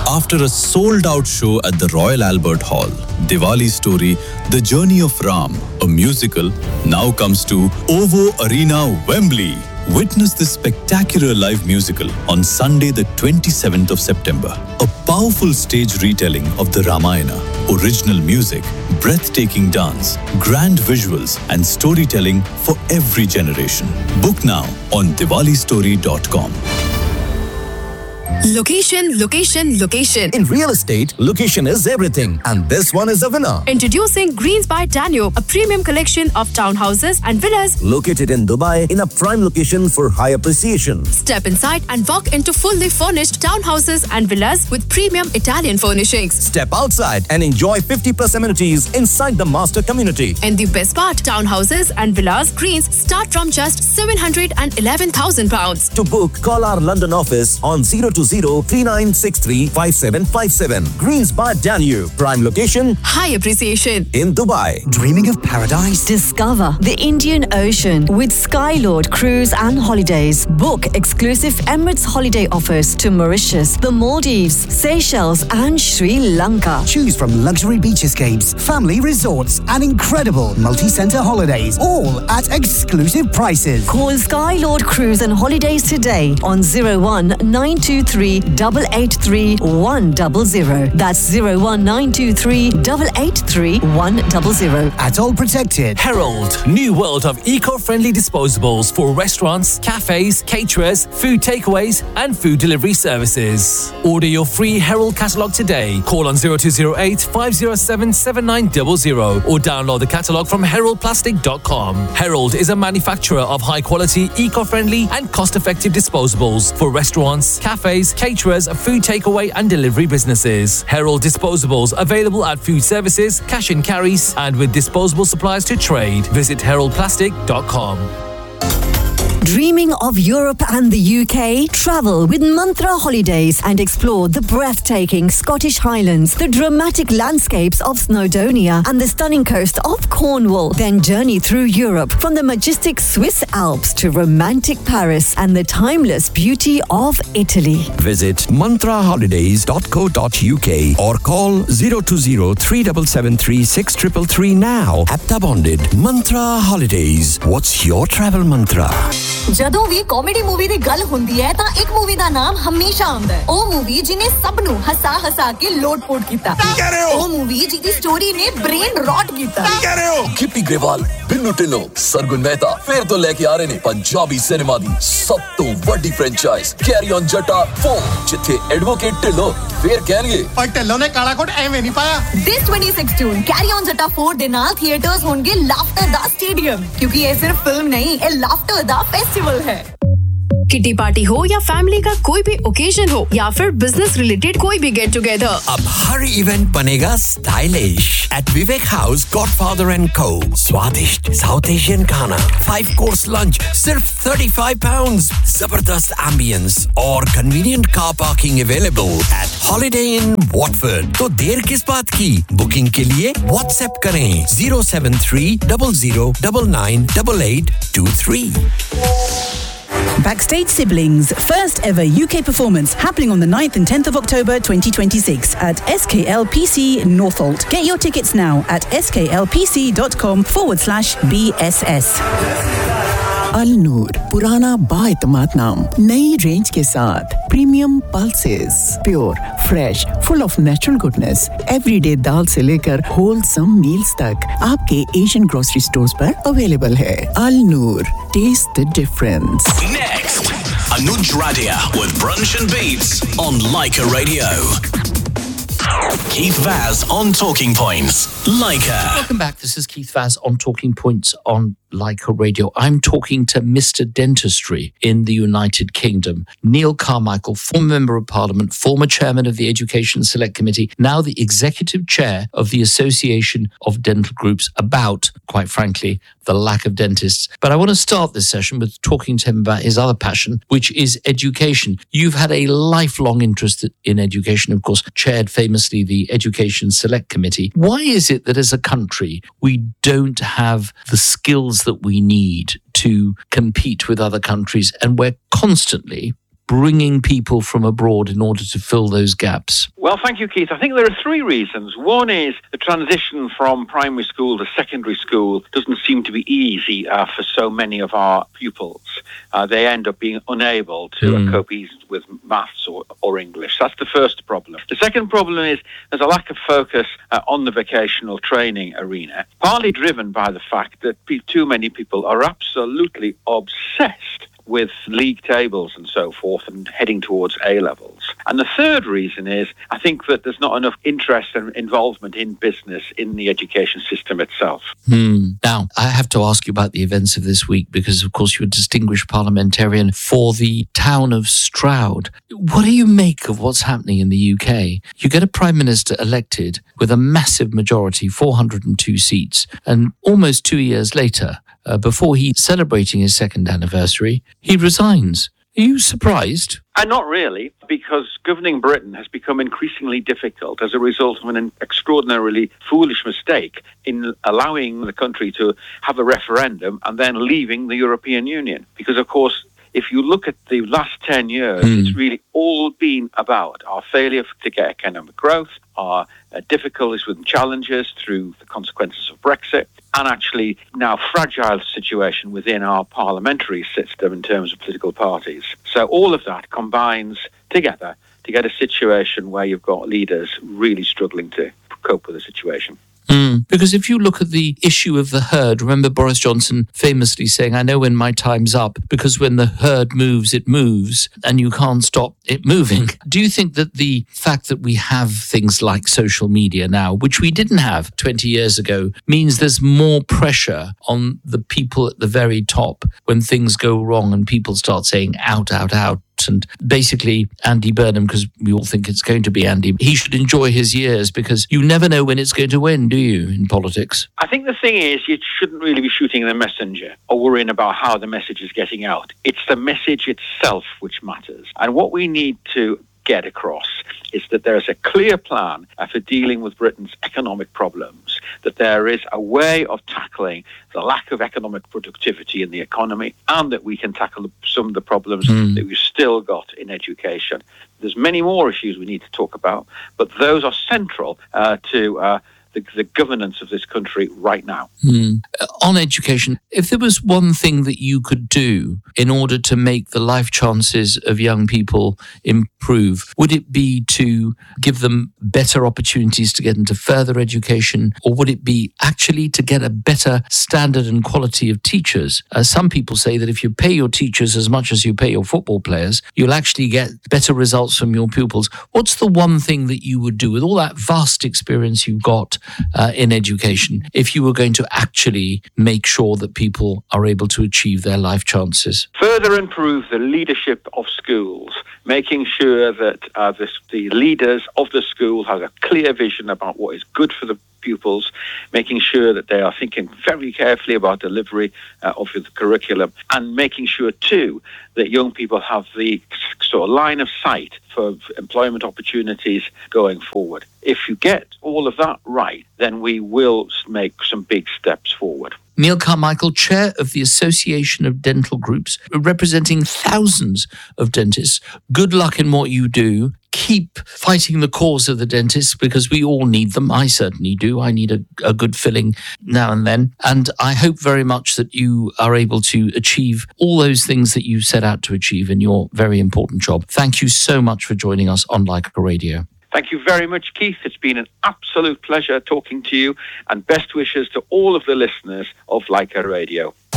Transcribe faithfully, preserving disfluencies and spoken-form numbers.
After a sold-out show at the Royal Albert Hall, Diwali story, The Journey of Ram, a musical, now comes to OVO Arena, Wembley. Witness this spectacular live musical on Sunday the twenty-seventh of September. A powerful stage retelling of the Ramayana, original music, breathtaking dance, grand visuals and storytelling for every generation. Book now on diwali story dot com. Location, location, location. In real estate, location is everything. And this one is a winner. Introducing Greens by Danube, a premium collection of townhouses and villas located in Dubai in a prime location for high appreciation. Step inside and walk into fully furnished townhouses and villas with premium Italian furnishings. Step outside and enjoy fifty plus amenities inside the master community. And the best part, townhouses and villas Greens start from just seven hundred eleven thousand pounds. To book, call our London office on zero two zero three nine six three five seven five seven. Greens by Danube. Prime location. High appreciation. In Dubai. Dreaming of paradise? Discover the Indian Ocean with Skylord Cruise and Holidays. Book exclusive Emirates holiday offers to Mauritius, the Maldives, Seychelles and Sri Lanka. Choose from luxury beach escapes, family resorts and incredible multi-center holidays, all at exclusive prices. Call Skylord Cruise and Holidays today on zero one nine two three eight eight three one zero zero. That's zero one nine two three eight eight three one zero zero. At All Protected. Herald, new world of eco-friendly disposables for restaurants, cafes, caterers, food takeaways and food delivery services. Order your free Herald catalogue today. Call on zero two zero eight five zero seven seven nine zero zero or download the catalogue from herald plastic dot com. Herald is a manufacturer of high-quality, eco-friendly and cost-effective disposables for restaurants, cafes, caterers, food takeaway and delivery businesses. Herald disposables available at food services, cash and carries and with disposable supplies to trade. Visit herald plastic dot com. Dreaming of Europe and the U K? Travel with Mantra Holidays and explore the breathtaking Scottish Highlands, the dramatic landscapes of Snowdonia and the stunning coast of Cornwall. Then journey through Europe from the majestic Swiss Alps to romantic Paris and the timeless beauty of Italy. Visit mantra holidays dot co dot uk or call zero two zero three seven seven three six three three three now. Apta bonded. Mantra Holidays. What's your travel mantra? ਜਦੋਂ ਵੀ comedy movie ਦੀ ਗੱਲ ਹੁੰਦੀ ਹੈ ਤਾਂ ਇੱਕ movie ਦਾ ਨਾਮ ਹਮੇਸ਼ਾ ਆਉਂਦਾ ਹੈ ਉਹ ਮੂਵੀ ਜਿਹਨੇ ਸਭ ਨੂੰ ਹਸਾ ਹਸਾ ਕੇ ਲੋਟ-ਪੋਟ ਕੀਤਾ ਕੀ ਕਹਿ ਰਹੇ ਹੋ ਉਹ ਮੂਵੀ ਜਿਹਦੀ ਸਟੋਰੀ ਨੇ ਬ੍ਰੇਨ ਰੌਟ ਕੀਤਾ ਕੀ ਕਹਿ ਰਹੇ ਹੋ ਗਿੱਪੀ ਗਰੇਵਾਲ ਬਿੰਨੂ ਢਿੱਲੋਂ ਸਰਗੁਣ ਮਹਿਤਾ ਫੇਰ ਤੋਂ ਲੈ ਕੇ ਆ ਰਹੇ ਨੇ ਪੰਜਾਬੀ ਸਿਨੇਮਾ ਦੀ ਸਭ ਤੋਂ ਵੱਡੀ franchise carry on Jatta four ਜਿੱਥੇ ਐਡਵੋਕੇਟ ਢਿੱਲੋਂ ਫੇਰ ਕਹਿਣਗੇ ਪਰ ਢਿੱਲੋਂ ਨੇ ਕਾਲਾ ਕੋਟ ਐਵੇਂ ਨਹੀਂ ਪਾਇਆ This twenty sixteen carry on Jatta four ਦੇ ਨਾਲ ਥੀਏਟਰਸ ਹੋਣਗੇ ਲਾਫਟਰ ਦਾ ਸਟੇਡੀਅਮ ਕਿਉਂਕਿ ਇਹ ਸਿਰਫ ਫਿਲਮ ਨਹੀਂ ਇਹ ਲਾਫਟਰ ਦਾ फेस्टिवल है किटी पार्टी हो या फैमिली का कोई भी ओकेजन हो या फिर बिजनेस रिलेटेड कोई भी गेट टुगेदर अब हर इवेंट बनेगा stylish eight Vivek house godfather and को स्वादिष्ट साउथ एशियन खाना फाइव कोर्स लंच सिर्फ thirty-five pounds जबरदस्त एम्बियंस और convenient car parking available at holiday in Watford तो देर किस बात की बुकिंग के लिए व्हाट्सएप करें zero seven three zero zero nine nine eight eight two three. Backstage Siblings, first ever U K performance happening on the ninth and tenth of October twenty twenty-six at S K L P C Northolt. Get your tickets now at sklpc.com forward slash BSS. Al Noor, पुराना बाएतमाद नाम नई range के साथ premium pulses pure fresh full of natural goodness everyday दाल से लेकर wholesome meals तक आपके Asian grocery stores पर अवेलेबल है Al Noor, taste the difference. Next, Anuj Radia with Brunch and Beats on Leica Radio. Keith Vaz on Talking Points, Leica. Welcome back. This is Keith Vaz on Talking Points on Leica Radio. I'm talking to Mister Dentistry in the United Kingdom, Neil Carmichael, former Member of Parliament, former Chairman of the Education Select Committee, now the Executive Chair of the Association of Dental Groups, about, quite frankly, the lack of dentists. But I want to start this session with talking to him about his other passion, which is education. You've had a lifelong interest in education, of course, chaired famously the Education Select Committee. Why is it that as a country we don't have the skills that we need to compete with other countries, and we're constantly bringing people from abroad in order to fill those gaps? Well, thank you, Keith. I think there are three reasons. One is the transition from primary school to secondary school doesn't seem to be easy uh, for so many of our pupils. Uh, they end up being unable to mm. cope easily with maths or, or English. That's the first problem. The second problem is there's a lack of focus uh, on the vocational training arena, partly driven by the fact that pe- too many people are absolutely obsessed with league tables and so forth and heading towards A-levels. And the third reason is I think that there's not enough interest and involvement in business in the education system itself. Hmm. Now, I have to ask you about the events of this week because, of course, you're a distinguished parliamentarian for the town of Stroud. What do you make of what's happening in the U K? You get a Prime Minister elected with a massive majority, four hundred two seats, and almost two years later, Uh, before he's celebrating his second anniversary, he resigns. Are you surprised? Uh, not really, because governing Britain has become increasingly difficult as a result of an extraordinarily foolish mistake in allowing the country to have a referendum and then leaving the European Union. Because, of course, if you look at the last ten years, mm. it's really all been about our failure to get economic growth, our uh, difficulties with challenges through the consequences of Brexit, and actually now fragile situation within our parliamentary system in terms of political parties. So all of that combines together to get a situation where you've got leaders really struggling to cope with the situation. Mm. Because if you look at the issue of the herd, remember Boris Johnson famously saying, I know when my time's up, because when the herd moves, it moves, and you can't stop it moving. Do you think that the fact that we have things like social media now, which we didn't have twenty years ago, means there's more pressure on the people at the very top when things go wrong and people start saying out, out, out? And basically, Andy Burnham, because we all think it's going to be Andy, he should enjoy his years because you never know when it's going to end, do you, in politics? I think the thing is, you shouldn't really be shooting the messenger or worrying about how the message is getting out. It's the message itself which matters. And what we need to get across is that there is a clear plan uh, for dealing with Britain's economic problems, that there is a way of tackling the lack of economic productivity in the economy, and that we can tackle some of the problems mm. that we've still got in education. There's many more issues we need to talk about, but those are central uh, to uh, the, the governance of this country right now. Mm. Uh, on education, if there was one thing that you could do in order to make the life chances of young people improve, would it be to give them better opportunities to get into further education, or would it be actually to get a better standard and quality of teachers? Uh, some people say that if you pay your teachers as much as you pay your football players, you'll actually get better results from your pupils. What's the one thing that you would do with all that vast experience you've got uh, in education if you were going to actually make sure that people are able to achieve their life chances? Further improve the leadership of schools, making sure that uh, the, the leaders of the school have a clear vision about what is good for the pupils, making sure that they are thinking very carefully about delivery uh, of the curriculum, and making sure too that young people have the sort of line of sight for employment opportunities going forward. If you get all of that right, then we will make some big steps forward. Neil Carmichael, Chair of the Association of Dental Groups, representing thousands of dentists. Good luck in what you do. Keep fighting the cause of the dentists, because we all need them. I certainly do. I need a, a good filling now and then. And I hope very much that you are able to achieve all those things that you set out to achieve in your very important job. Thank you so much for joining us on Leica Radio. Thank you very much, Keith. It's been an absolute pleasure talking to you, and best wishes to all of the listeners of Leica Radio.